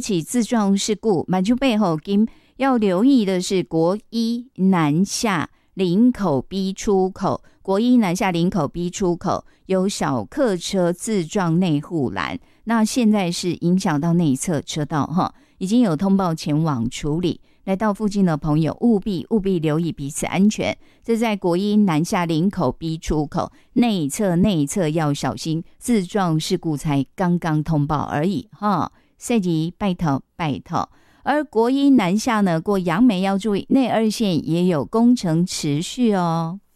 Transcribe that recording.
起自撞事故，满就背后要留意的是国一南下林口 B 出口，国一南下林口 B 出口有小客车自撞内护栏，那现在是影响到内侧车道哈，已经有通报前往处理。来到附近的朋友务必留意彼此安全。这在国一南下林口 B 出口内侧要小心，自撞事故才刚刚通报而已哈，赛级拜托。而国一南下呢，过杨梅要注意，内二线也有工程持续哦。